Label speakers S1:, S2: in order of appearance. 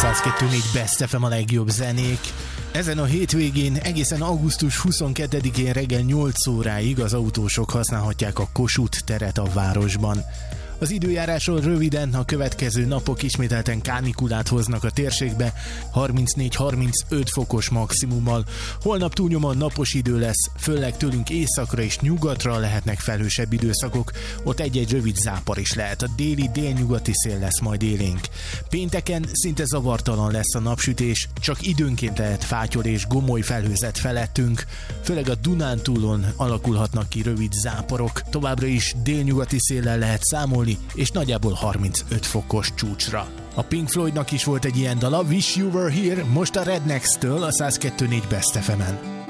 S1: 102.4 Best FM a legjobb zenék. Ezen a hétvégén egészen augusztus 22-én reggel 8 óráig az autósok használhatják a Kossuth teret a városban. Az időjárásról röviden, a következő napok ismételten kánikulát hoznak a térségbe, 34-35 fokos maximummal. Holnap túlnyomóan napos idő lesz, főleg tőlünk északra és nyugatra lehetnek felhősebb időszakok, ott egy-egy rövid zápor is lehet, a déli délnyugati szél lesz majd élénk. Pénteken szinte zavartalan lesz a napsütés, csak időnként lehet fátyol és gomoly felhőzet felettünk, főleg a Dunántúlon alakulhatnak ki rövid záporok, továbbra is délnyugati széllel lehet számolni, és nagyjából 35 fokos csúcsra. A Pink Floydnak is volt egy ilyen dala, Wish You Were Here, most a Rednex-től a 102.4 Best FM-en.